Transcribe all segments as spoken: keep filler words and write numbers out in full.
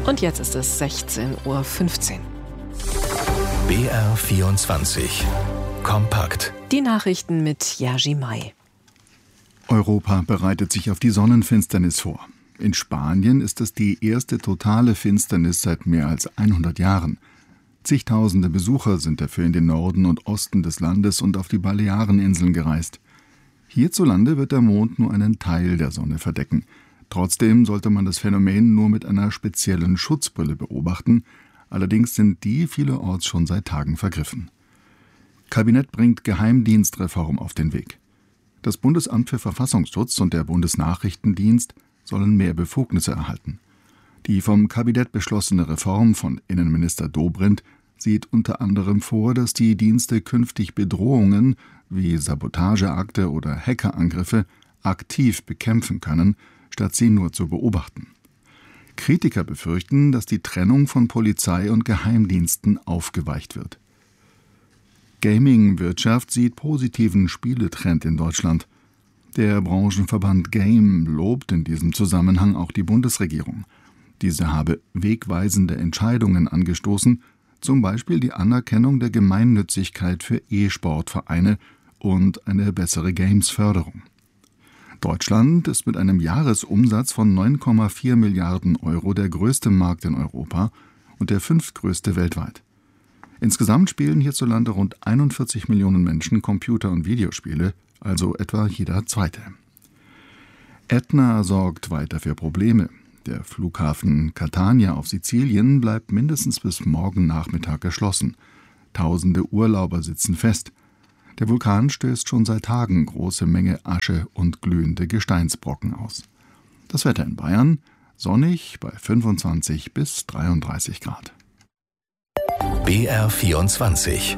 Und jetzt ist es sechzehn Uhr fünfzehn. B R vierundzwanzig. Kompakt. Die Nachrichten mit Jerzy May. Europa bereitet sich auf die Sonnenfinsternis vor. In Spanien ist es die erste totale Finsternis seit mehr als hundert Jahren. Zigtausende Besucher sind dafür in den Norden und Osten des Landes und auf die Baleareninseln gereist. Hierzulande wird der Mond nur einen Teil der Sonne verdecken. Trotzdem sollte man das Phänomen nur mit einer speziellen Schutzbrille beobachten. Allerdings sind die vielerorts schon seit Tagen vergriffen. Kabinett bringt Geheimdienstreform auf den Weg. Das Bundesamt für Verfassungsschutz und der Bundesnachrichtendienst sollen mehr Befugnisse erhalten. Die vom Kabinett beschlossene Reform von Innenminister Dobrindt sieht unter anderem vor, dass die Dienste künftig Bedrohungen wie Sabotageakte oder Hackerangriffe aktiv bekämpfen können, statt sie nur zu beobachten. Kritiker befürchten, dass die Trennung von Polizei und Geheimdiensten aufgeweicht wird. Gaming-Wirtschaft sieht positiven Spieletrend in Deutschland. Der Branchenverband Game lobt in diesem Zusammenhang auch die Bundesregierung. Diese habe wegweisende Entscheidungen angestoßen, zum Beispiel die Anerkennung der Gemeinnützigkeit für E-Sportvereine und eine bessere Games-Förderung. Deutschland ist mit einem Jahresumsatz von neun Komma vier Milliarden Euro der größte Markt in Europa und der fünftgrößte weltweit. Insgesamt spielen hierzulande rund einundvierzig Millionen Menschen Computer- und Videospiele, also etwa jeder Zweite. Etna sorgt weiter für Probleme. Der Flughafen Catania auf Sizilien bleibt mindestens bis morgen Nachmittag geschlossen. Tausende Urlauber sitzen fest. Der Vulkan stößt schon seit Tagen große Menge Asche und glühende Gesteinsbrocken aus. Das Wetter in Bayern: sonnig bei fünfundzwanzig bis dreiunddreißig Grad. B R vierundzwanzig.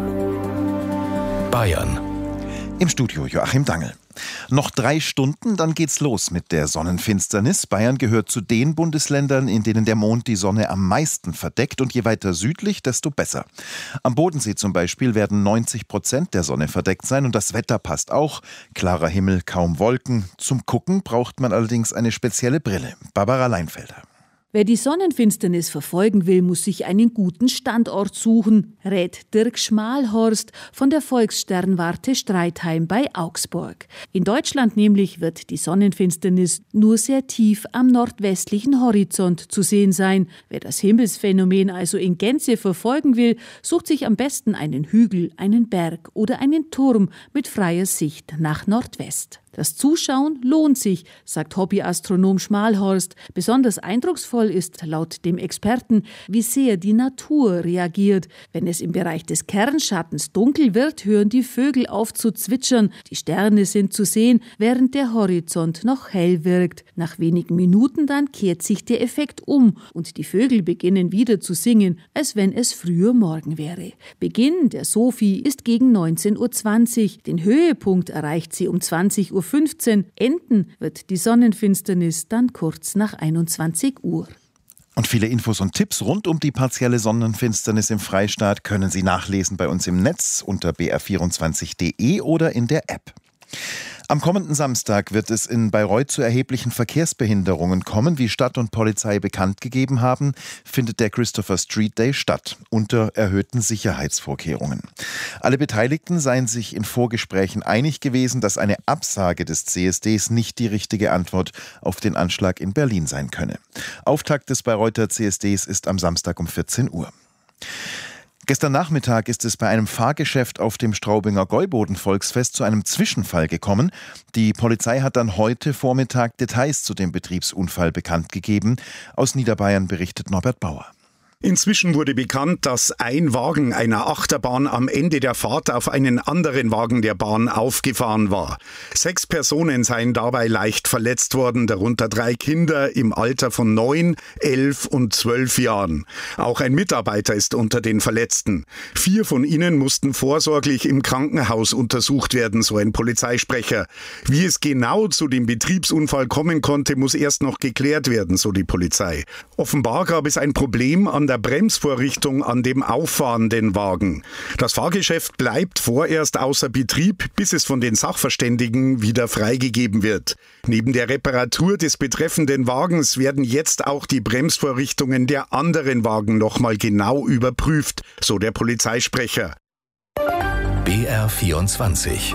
Bayern. Im Studio Joachim Dangel. Noch drei Stunden, dann geht's los mit der Sonnenfinsternis. Bayern gehört zu den Bundesländern, in denen der Mond die Sonne am meisten verdeckt. Und je weiter südlich, desto besser. Am Bodensee zum Beispiel werden neunzig Prozent der Sonne verdeckt sein. Und das Wetter passt auch. Klarer Himmel, kaum Wolken. Zum Gucken braucht man allerdings eine spezielle Brille. Barbara Leinfelder. Wer die Sonnenfinsternis verfolgen will, muss sich einen guten Standort suchen, rät Dirk Schmalhorst von der Volkssternwarte Streitheim bei Augsburg. In Deutschland nämlich wird die Sonnenfinsternis nur sehr tief am nordwestlichen Horizont zu sehen sein. Wer das Himmelsphänomen also in Gänze verfolgen will, sucht sich am besten einen Hügel, einen Berg oder einen Turm mit freier Sicht nach Nordwest. Das Zuschauen lohnt sich, sagt Hobbyastronom Schmalhorst. Besonders eindrucksvoll ist laut dem Experten, wie sehr die Natur reagiert. Wenn es im Bereich des Kernschattens dunkel wird, hören die Vögel auf zu zwitschern. Die Sterne sind zu sehen, während der Horizont noch hell wirkt. Nach wenigen Minuten dann kehrt sich der Effekt um und die Vögel beginnen wieder zu singen, als wenn es früher Morgen wäre. Beginn der Sophie ist gegen neunzehn Uhr zwanzig. Den Höhepunkt erreicht sie um zwanzig Uhr fünfzehn. Enden wird die Sonnenfinsternis dann kurz nach einundzwanzig Uhr. Und viele Infos und Tipps rund um die partielle Sonnenfinsternis im Freistaat können Sie nachlesen bei uns im Netz unter b r vierundzwanzig punkt d e oder in der App. Am kommenden Samstag wird es in Bayreuth zu erheblichen Verkehrsbehinderungen kommen. Wie Stadt und Polizei bekannt gegeben haben, findet der Christopher Street Day statt, unter erhöhten Sicherheitsvorkehrungen. Alle Beteiligten seien sich in Vorgesprächen einig gewesen, dass eine Absage des C S Ds nicht die richtige Antwort auf den Anschlag in Berlin sein könne. Auftakt des Bayreuther C S Ds ist am Samstag um vierzehn Uhr. Gestern Nachmittag ist es bei einem Fahrgeschäft auf dem Straubinger Gäuboden-Volksfest zu einem Zwischenfall gekommen. Die Polizei hat dann heute Vormittag Details zu dem Betriebsunfall bekannt gegeben. Aus Niederbayern berichtet Norbert Bauer. Inzwischen wurde bekannt, dass ein Wagen einer Achterbahn am Ende der Fahrt auf einen anderen Wagen der Bahn aufgefahren war. Sechs Personen seien dabei leicht verletzt worden, darunter drei Kinder im Alter von neun, elf und zwölf Jahren. Auch ein Mitarbeiter ist unter den Verletzten. Vier von ihnen mussten vorsorglich im Krankenhaus untersucht werden, so ein Polizeisprecher. Wie es genau zu dem Betriebsunfall kommen konnte, muss erst noch geklärt werden, so die Polizei. Offenbar gab es ein Problem an der der Bremsvorrichtung an dem auffahrenden Wagen. Das Fahrgeschäft bleibt vorerst außer Betrieb, bis es von den Sachverständigen wieder freigegeben wird. Neben der Reparatur des betreffenden Wagens werden jetzt auch die Bremsvorrichtungen der anderen Wagen nochmal genau überprüft, so der Polizeisprecher. B R vierundzwanzig.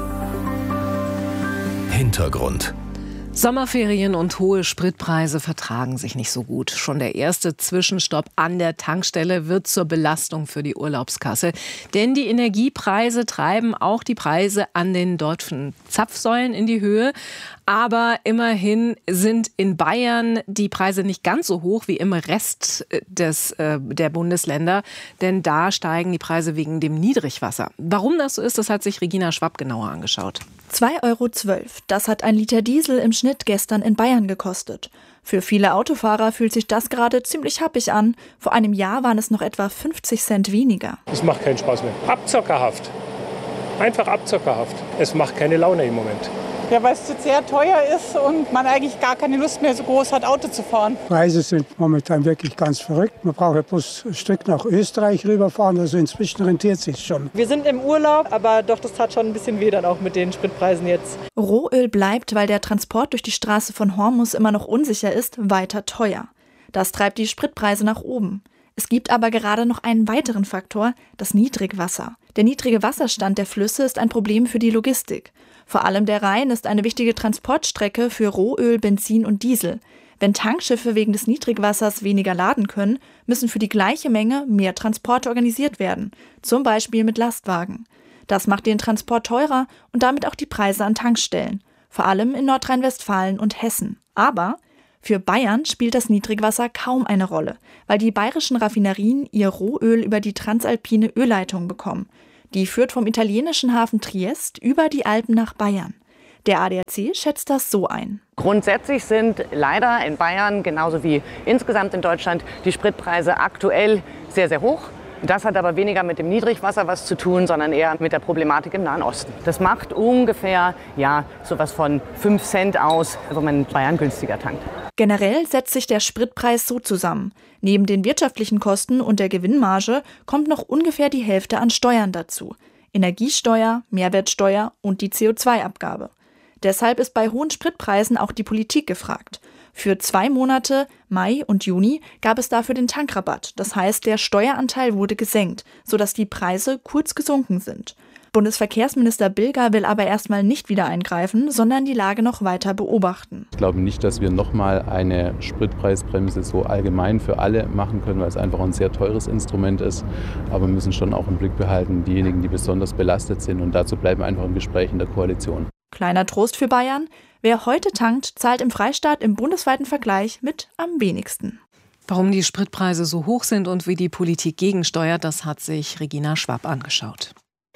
Hintergrund. Sommerferien und hohe Spritpreise vertragen sich nicht so gut. Schon der erste Zwischenstopp an der Tankstelle wird zur Belastung für die Urlaubskasse. Denn die Energiepreise treiben auch die Preise an den deutschen Zapfsäulen in die Höhe. Aber immerhin sind in Bayern die Preise nicht ganz so hoch wie im Rest des, äh, der Bundesländer. Denn da steigen die Preise wegen dem Niedrigwasser. Warum das so ist, das hat sich Regina Schwapp genauer angeschaut. zwei Euro zwölf, das hat ein Liter Diesel im Schnitt gestern in Bayern gekostet. Für viele Autofahrer fühlt sich das gerade ziemlich happig an. Vor einem Jahr waren es noch etwa fünfzig Cent weniger. Es macht keinen Spaß mehr. Abzockerhaft. Einfach abzockerhaft. Es macht keine Laune im Moment. Ja, weil es sehr teuer ist und man eigentlich gar keine Lust mehr so groß hat, Auto zu fahren. Preise sind momentan wirklich ganz verrückt. Man braucht ja bloß ein Stück nach Österreich rüberfahren, also inzwischen rentiert sich schon. Wir sind im Urlaub, aber doch, das tat schon ein bisschen weh dann auch mit den Spritpreisen jetzt. Rohöl bleibt, weil der Transport durch die Straße von Hormuz immer noch unsicher ist, weiter teuer. Das treibt die Spritpreise nach oben. Es gibt aber gerade noch einen weiteren Faktor, das Niedrigwasser. Der niedrige Wasserstand der Flüsse ist ein Problem für die Logistik. Vor allem der Rhein ist eine wichtige Transportstrecke für Rohöl, Benzin und Diesel. Wenn Tankschiffe wegen des Niedrigwassers weniger laden können, müssen für die gleiche Menge mehr Transporte organisiert werden, zum Beispiel mit Lastwagen. Das macht den Transport teurer und damit auch die Preise an Tankstellen, vor allem in Nordrhein-Westfalen und Hessen. Aber für Bayern spielt das Niedrigwasser kaum eine Rolle, weil die bayerischen Raffinerien ihr Rohöl über die transalpine Ölleitung bekommen. Die führt vom italienischen Hafen Triest über die Alpen nach Bayern. Der A D A C schätzt das so ein. Grundsätzlich sind leider in Bayern, genauso wie insgesamt in Deutschland, die Spritpreise aktuell sehr, sehr hoch. Das hat aber weniger mit dem Niedrigwasser was zu tun, sondern eher mit der Problematik im Nahen Osten. Das macht ungefähr ja, sowas von fünf Cent aus, wo man in Bayern günstiger tankt. Generell setzt sich der Spritpreis so zusammen. Neben den wirtschaftlichen Kosten und der Gewinnmarge kommt noch ungefähr die Hälfte an Steuern dazu. Energiesteuer, Mehrwertsteuer und die C O zwei Abgabe. Deshalb ist bei hohen Spritpreisen auch die Politik gefragt. Für zwei Monate, Mai und Juni, gab es dafür den Tankrabatt. Das heißt, der Steueranteil wurde gesenkt, sodass die Preise kurz gesunken sind. Bundesverkehrsminister Bilger will aber erstmal nicht wieder eingreifen, sondern die Lage noch weiter beobachten. Ich glaube nicht, dass wir nochmal eine Spritpreisbremse so allgemein für alle machen können, weil es einfach ein sehr teures Instrument ist. Aber wir müssen schon auch im Blick behalten, diejenigen, die besonders belastet sind. Und dazu bleiben wir einfach im Gespräch in der Koalition. Kleiner Trost für Bayern: Wer heute tankt, zahlt im Freistaat im bundesweiten Vergleich mit am wenigsten. Warum die Spritpreise so hoch sind und wie die Politik gegensteuert, das hat sich Regina Schwapp angeschaut.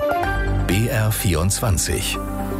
B R vierundzwanzig.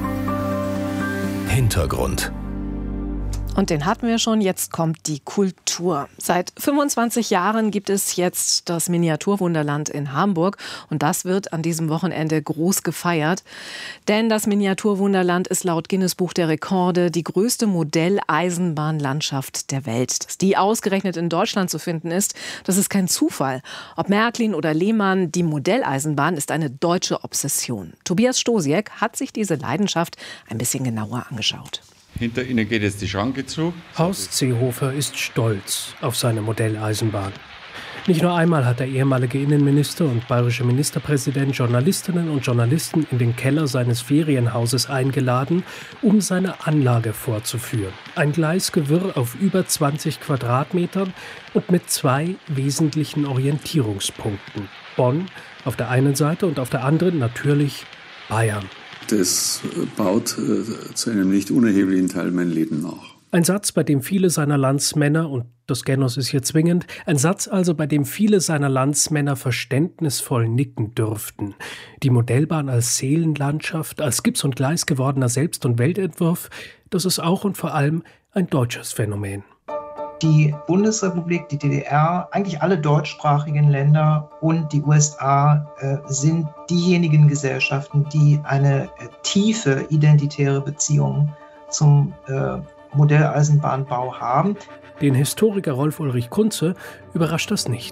Hintergrund. Und den hatten wir schon, jetzt kommt die Kultur. Seit fünfundzwanzig Jahren gibt es jetzt das Miniaturwunderland in Hamburg und das wird an diesem Wochenende groß gefeiert. Denn das Miniaturwunderland ist laut Guinness Buch der Rekorde die größte Modelleisenbahnlandschaft der Welt. Dass die ausgerechnet in Deutschland zu finden ist, das ist kein Zufall. Ob Märklin oder Lehmann, die Modelleisenbahn ist eine deutsche Obsession. Tobias Stosiek hat sich diese Leidenschaft ein bisschen genauer angeschaut. Hinter Ihnen geht jetzt die Schranke zu. Horst Seehofer ist stolz auf seine Modelleisenbahn. Nicht nur einmal hat der ehemalige Innenminister und bayerische Ministerpräsident Journalistinnen und Journalisten in den Keller seines Ferienhauses eingeladen, um seine Anlage vorzuführen. Ein Gleisgewirr auf über zwanzig Quadratmetern und mit zwei wesentlichen Orientierungspunkten. Bonn auf der einen Seite und auf der anderen natürlich Bayern. Das baut äh, zu einem nicht unerheblichen Teil mein Leben nach. Ein Satz, bei dem viele seiner Landsmänner, und das Genus ist hier zwingend, ein Satz also, bei dem viele seiner Landsmänner verständnisvoll nicken dürften. Die Modellbahn als Seelenlandschaft, als Gips und Gleis gewordener Selbst- und Weltentwurf, das ist auch und vor allem ein deutsches Phänomen. Die Bundesrepublik, die D D R, eigentlich alle deutschsprachigen Länder und die U S A äh, sind diejenigen Gesellschaften, die eine äh, tiefe identitäre Beziehung zum äh, Modelleisenbahnbau haben. Den Historiker Rolf Ulrich Kunze überrascht das nicht.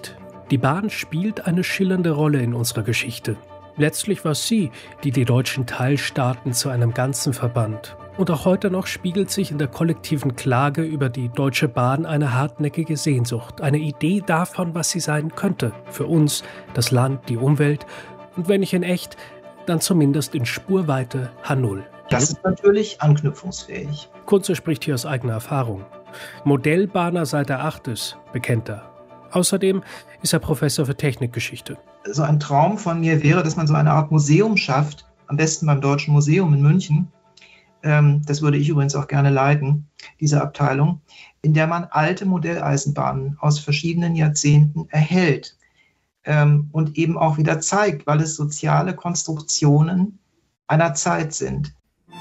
Die Bahn spielt eine schillernde Rolle in unserer Geschichte. Letztlich war es sie, die die deutschen Teilstaaten zu einem Ganzen verband. Und auch heute noch spiegelt sich in der kollektiven Klage über die Deutsche Bahn eine hartnäckige Sehnsucht, eine Idee davon, was sie sein könnte. Für uns, das Land, die Umwelt und wenn nicht in echt, dann zumindest in Spurweite H null. Das ist natürlich anknüpfungsfähig. Kunze spricht hier aus eigener Erfahrung. Modellbahner seit er acht ist, bekennt er. Außerdem ist er Professor für Technikgeschichte. So ein Traum von mir wäre, dass man so eine Art Museum schafft, am besten beim Deutschen Museum in München. Ähm, das würde ich übrigens auch gerne leiten, diese Abteilung, in der man alte Modelleisenbahnen aus verschiedenen Jahrzehnten erhält ähm, und eben auch wieder zeigt, weil es soziale Konstruktionen einer Zeit sind.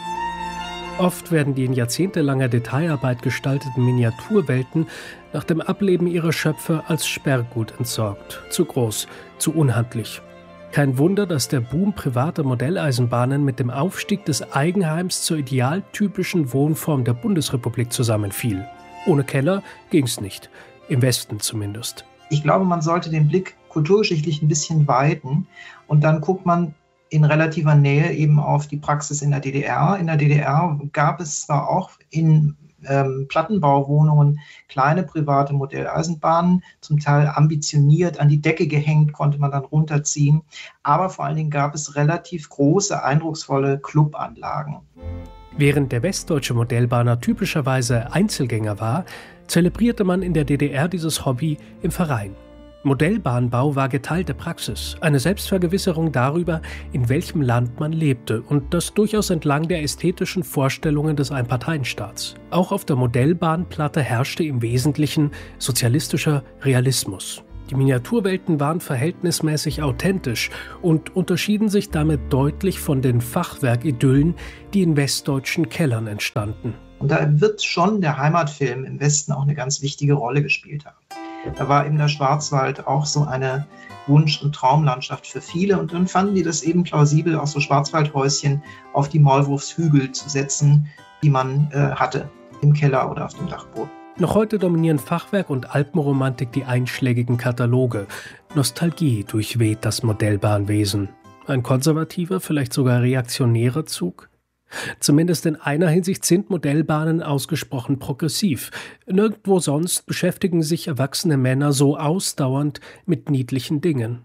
Oft werden die in jahrzehntelanger Detailarbeit gestalteten Miniaturwelten nach dem Ableben ihrer Schöpfer als Sperrgut entsorgt. Zu groß, zu unhandlich. Kein Wunder, dass der Boom privater Modelleisenbahnen mit dem Aufstieg des Eigenheims zur idealtypischen Wohnform der Bundesrepublik zusammenfiel. Ohne Keller ging's nicht. Im Westen zumindest. Ich glaube, man sollte den Blick kulturgeschichtlich ein bisschen weiten und dann guckt man in relativer Nähe eben auf die Praxis in der D D R. In der D D R gab es zwar auch in ähm, Plattenbauwohnungen kleine private Modelleisenbahnen, zum Teil ambitioniert an die Decke gehängt, konnte man dann runterziehen. Aber vor allen Dingen gab es relativ große, eindrucksvolle Clubanlagen. Während der westdeutsche Modellbahner typischerweise Einzelgänger war, zelebrierte man in der D D R dieses Hobby im Verein. Modellbahnbau war geteilte Praxis, eine Selbstvergewisserung darüber, in welchem Land man lebte und das durchaus entlang der ästhetischen Vorstellungen des Einparteienstaats. Auch auf der Modellbahnplatte herrschte im Wesentlichen sozialistischer Realismus. Die Miniaturwelten waren verhältnismäßig authentisch und unterschieden sich damit deutlich von den Fachwerkidyllen, die in westdeutschen Kellern entstanden. Und da wird schon der Heimatfilm im Westen auch eine ganz wichtige Rolle gespielt haben. Da war eben der Schwarzwald auch so eine Wunsch- und Traumlandschaft für viele. Und dann fanden die das eben plausibel, auch so Schwarzwaldhäuschen auf die Maulwurfshügel zu setzen, die man äh, hatte, im Keller oder auf dem Dachboden. Noch heute dominieren Fachwerk und Alpenromantik die einschlägigen Kataloge. Nostalgie durchweht das Modellbahnwesen. Ein konservativer, vielleicht sogar reaktionärer Zug? Zumindest in einer Hinsicht sind Modellbahnen ausgesprochen progressiv. Nirgendwo sonst beschäftigen sich erwachsene Männer so ausdauernd mit niedlichen Dingen.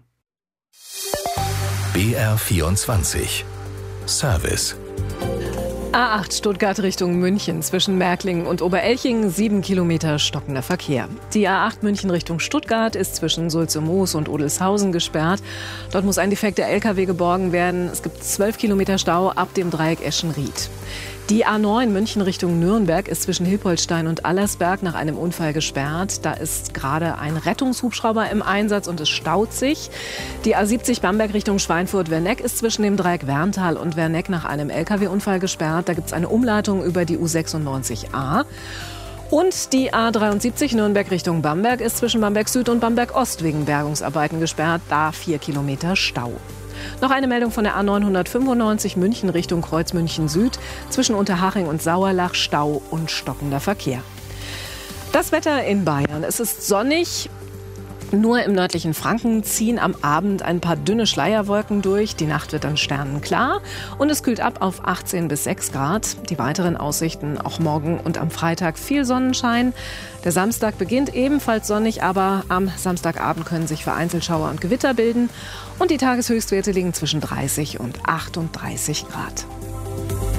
B R vierundzwanzig Service. A acht Stuttgart Richtung München zwischen Märklingen und Oberelching, sieben Kilometer stockender Verkehr. Die A acht München Richtung Stuttgart ist zwischen Sulze-Moos und Odelshausen gesperrt. Dort muss ein defekter L K W geborgen werden. Es gibt zwölf Kilometer Stau ab dem Dreieck Eschenried. Die A neun München Richtung Nürnberg ist zwischen Hilpoltstein und Allersberg nach einem Unfall gesperrt. Da ist gerade ein Rettungshubschrauber im Einsatz und es staut sich. Die A siebzig Bamberg Richtung Schweinfurt-Werneck ist zwischen dem Dreieck Werntal und Werneck nach einem L K W-Unfall gesperrt. Da gibt es eine Umleitung über die U sechsundneunzig A. Und die A dreiundsiebzig Nürnberg Richtung Bamberg ist zwischen Bamberg Süd und Bamberg Ost wegen Bergungsarbeiten gesperrt. Da vier Kilometer Stau. Noch eine Meldung von der A neunhundertfünfundneunzig München Richtung Kreuzmünchen Süd. Zwischen Unterhaching und Sauerlach Stau und stockender Verkehr. Das Wetter in Bayern. Es ist sonnig. Nur im nördlichen Franken ziehen am Abend ein paar dünne Schleierwolken durch. Die Nacht wird dann sternenklar und es kühlt ab auf achtzehn bis sechs Grad. Die weiteren Aussichten auch morgen und am Freitag viel Sonnenschein. Der Samstag beginnt ebenfalls sonnig, aber am Samstagabend können sich vereinzelt Schauer und Gewitter bilden. Und die Tageshöchstwerte liegen zwischen dreißig und achtunddreißig Grad.